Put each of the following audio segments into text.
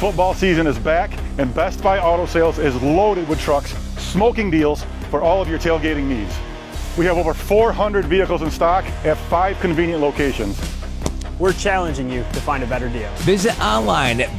football season is back, and Best Buy Auto Sales is loaded with trucks, smoking deals for all of your tailgating needs. We have over 400 vehicles in stock at 5 convenient locations. We're challenging you to find a better deal. Visit online at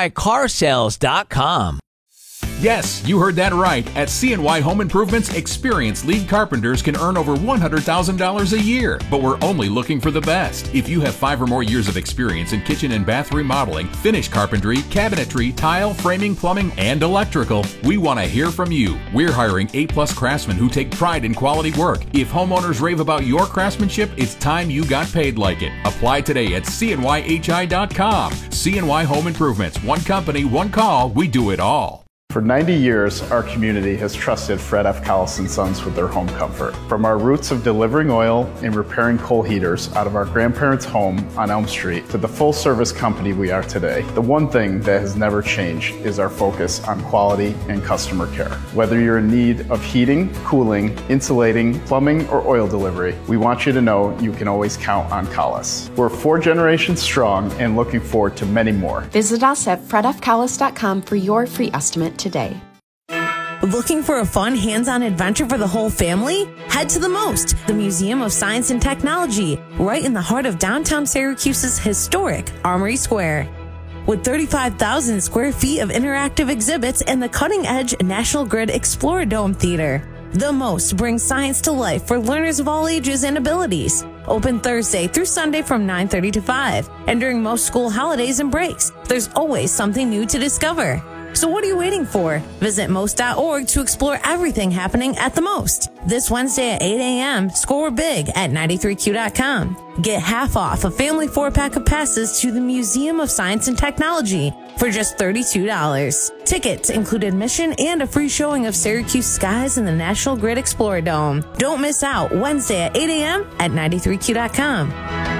bestbuycarsales.com. Yes, you heard that right. At CNY Home Improvements, experienced lead carpenters can earn over $100,000 a year, but we're only looking for the best. If you have 5 or more years of experience in kitchen and bath remodeling, finish carpentry, cabinetry, tile, framing, plumbing, and electrical, we want to hear from you. We're hiring A-plus craftsmen who take pride in quality work. If homeowners rave about your craftsmanship, it's time you got paid like it. Apply today at cnyhi.com. CNY Home Improvements. One company, one call. We do it all. For 90 years, our community has trusted Fred F. Collis & Sons with their home comfort. From our roots of delivering oil and repairing coal heaters out of our grandparents' home on Elm Street to the full-service company we are today, the one thing that has never changed is our focus on quality and customer care. Whether you're in need of heating, cooling, insulating, plumbing, or oil delivery, we want you to know you can always count on Collis. We're 4 generations strong and looking forward to many more. Visit us at fredfcollis.com for your free estimate today. Looking for a fun hands-on adventure for the whole family? Head to the MOST, the Museum of Science and Technology, right in the heart of downtown Syracuse's historic Armory Square. With 35,000 square feet of interactive exhibits and the cutting-edge National Grid Exploradome Theater, the MOST brings science to life for learners of all ages and abilities. Open Thursday through Sunday from 9:30 to 5. And during most school holidays and breaks, there's always something new to discover. So what are you waiting for? Visit most.org to explore everything happening at the MOST. This Wednesday at 8 a.m., score big at 93Q.com. Get half off a family 4-pack of passes to the Museum of Science and Technology for just $32. Tickets include admission and a free showing of Syracuse skies in the National Grid Exploradome. Don't miss out Wednesday at 8 a.m. at 93Q.com.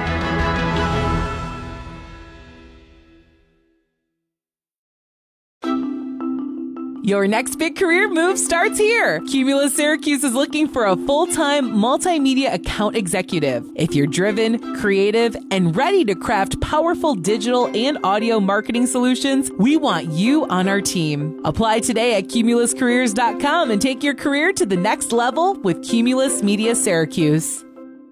Your next big career move starts here. Cumulus Syracuse is looking for a full-time multimedia account executive. If you're driven, creative, and ready to craft powerful digital and audio marketing solutions, we want you on our team. Apply today at cumuluscareers.com and take your career to the next level with Cumulus Media Syracuse.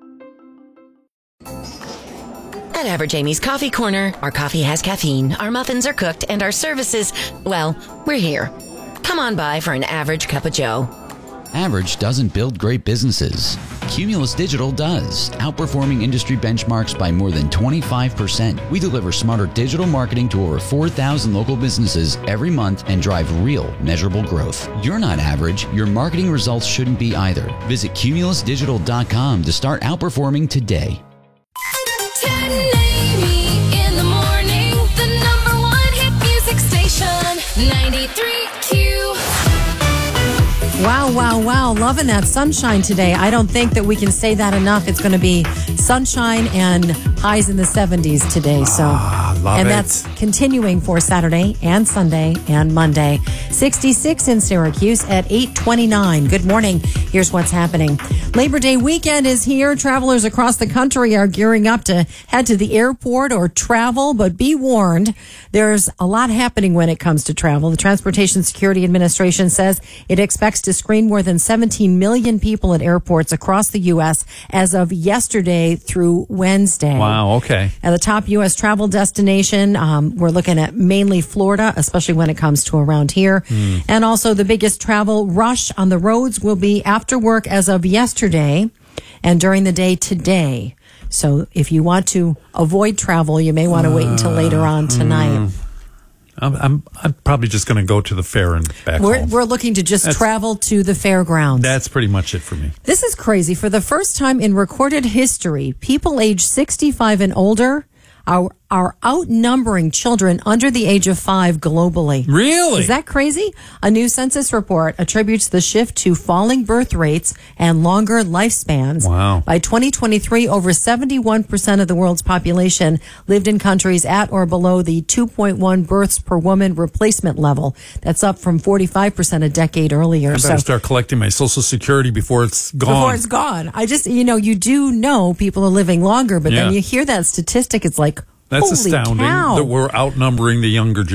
At Average Amy's Coffee Corner, our coffee has caffeine, our muffins are cooked, and our services, well, we're here. Come on by for an average cup of joe. Average doesn't build great businesses. Cumulus Digital does, outperforming industry benchmarks by more than 25%. We deliver smarter digital marketing to over 4,000 local businesses every month and drive real, measurable growth. You're not average. Your marketing results shouldn't be either. Visit cumulusdigital.com to start outperforming today. 10 Amy in the morning, the #1 hit music station, 93Q. Wow, wow, wow. Loving that sunshine today. I don't think that we can say that enough. It's going to be sunshine and highs in the 70s today. And that's continuing for Saturday and Sunday and Monday. 66 in Syracuse at 8:29. Good morning. Here's what's happening. Labor Day weekend is here. Travelers across the country are gearing up to head to the airport or travel, but be warned, there's a lot happening when it comes to travel. The Transportation Security Administration says it expects to screen more than 17 million people at airports across the U.S. as of yesterday through Wednesday. Wow, okay. At the top U.S. travel destination, we're looking at mainly Florida, especially when it comes to around here. And also the biggest travel rush on the roads will be after work as of yesterday and during the day today. So if you want to avoid travel, you may want to wait until later on tonight. I'm probably just going to go to the fair and back home. We're looking to just travel to the fairgrounds. That's pretty much it for me. This is crazy. For the first time in recorded history, people age 65 and older are outnumbering children under the age of 5 globally. Really? Is that crazy? A new census report attributes the shift to falling birth rates and longer lifespans. Wow. By 2023, over 71% of the world's population lived in countries at or below the 2.1 births per woman replacement level. That's up from 45% a decade earlier. I better start collecting my Social Security before it's gone. Before it's gone. I just, you do know people are living longer, but then you hear that statistic, it's like, that's holy astounding cow. that we're outnumbering the younger generation.